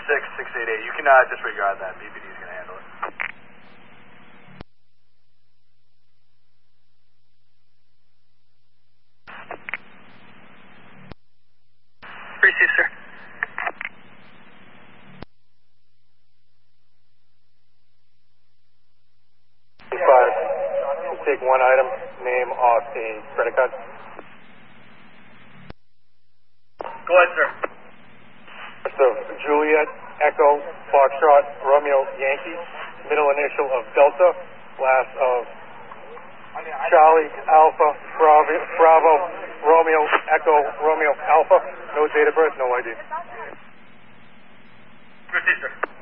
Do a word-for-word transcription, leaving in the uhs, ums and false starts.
six six eight eight. You can uh, disregard that. B P D is going to handle it. Received, sir. Five. We'll take one item, name off a credit card. Go ahead, sir. So, Juliet, Echo, Foxtrot, Romeo, Yankee, middle initial of Delta, last of Charlie, Alpha, Bravo, Bravo, Romeo, Echo, Romeo, Alpha. No date of birth, no I D. Received, sir.